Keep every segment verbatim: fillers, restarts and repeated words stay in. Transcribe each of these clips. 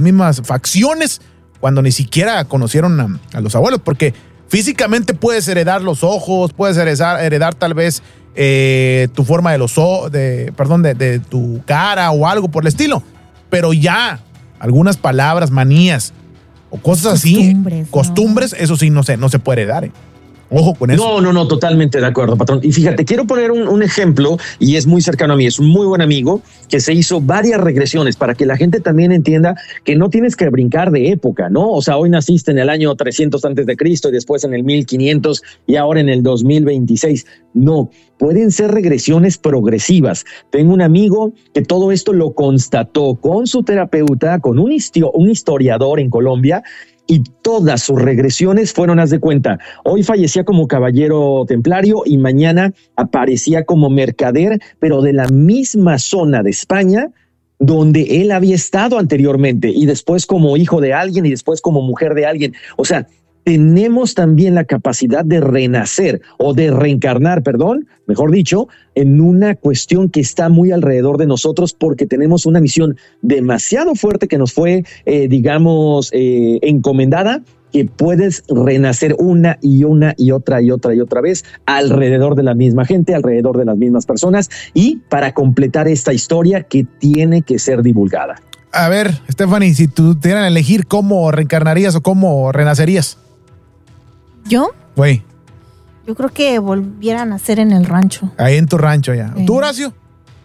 mismas facciones cuando ni siquiera conocieron a, a los abuelos, porque físicamente puedes heredar los ojos, puedes heredar, heredar tal vez eh, tu forma de los ojos, de, perdón, de, de tu cara o algo por el estilo, pero ya algunas palabras, manías o cosas costumbres, así, costumbres, ¿no? Eso sí no se, no se puede heredar, ¿eh? Ojo con eso. No, no, no, totalmente de acuerdo, patrón. Y fíjate, quiero poner un, un ejemplo, y es muy cercano a mí, es un muy buen amigo, que se hizo varias regresiones para que la gente también entienda que no tienes que brincar de época, ¿no? O sea, hoy naciste en el año trescientos antes de Cristo y después en el mil quinientos y ahora en el dos mil veintiséis. No, pueden ser regresiones progresivas. Tengo un amigo que todo esto lo constató con su terapeuta, con un, histio, un historiador en Colombia, y todas sus regresiones fueron, haz de cuenta, hoy fallecía como caballero templario y mañana aparecía como mercader, pero de la misma zona de España donde él había estado anteriormente, y después como hijo de alguien y después como mujer de alguien. O sea, tenemos también la capacidad de renacer o de reencarnar, perdón, mejor dicho, en una cuestión que está muy alrededor de nosotros, porque tenemos una misión demasiado fuerte que nos fue, eh, digamos, eh, encomendada, que puedes renacer una y una y otra y otra y otra vez alrededor de la misma gente, alrededor de las mismas personas, y para completar esta historia que tiene que ser divulgada. A ver, Stephanie, si tú te dieran a elegir, ¿cómo reencarnarías o cómo renacerías? ¿Yo? Güey. Yo creo que volviera a nacer en el rancho. Ahí en tu rancho ya. Sí. ¿Tú, Horacio?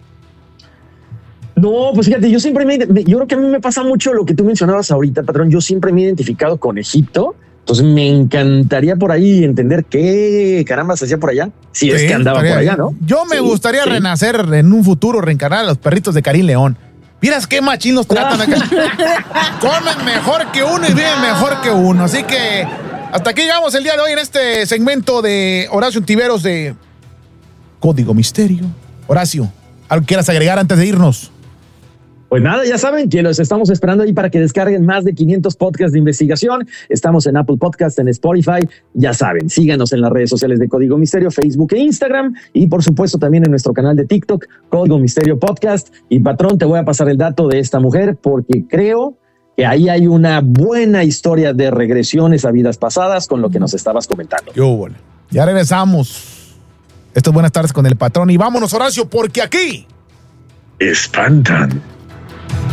No, pues fíjate, yo siempre me, me, yo creo que a mí me pasa mucho lo que tú mencionabas ahorita, patrón. Yo siempre me he identificado con Egipto. Entonces me encantaría por ahí entender qué caramba se hacía por allá. Si sí, es que andaba por allá, ¿no? Yo me sí, gustaría sí. renacer en un futuro, reencarnar a los perritos de Karim León. Miras qué machín los tratan acá. Comen mejor que uno y viven mejor que uno. Así que hasta aquí llegamos el día de hoy en este segmento de Horacio Ontiveros de Código Misterio. Horacio, ¿algo quieras agregar antes de irnos? Pues nada, ya saben que los estamos esperando ahí para que descarguen más de quinientos podcasts de investigación. Estamos en Apple Podcast, en Spotify. Ya saben, síganos en las redes sociales de Código Misterio, Facebook e Instagram. Y por supuesto también en nuestro canal de TikTok, Código Misterio Podcast. Y patrón, te voy a pasar el dato de esta mujer porque creo que ahí hay una buena historia de regresiones a vidas pasadas con lo que nos estabas comentando. Yo, bueno. Ya regresamos. Esto es Buenas Tardes con el Patrón. Y vámonos, Horacio, porque aquí espantan.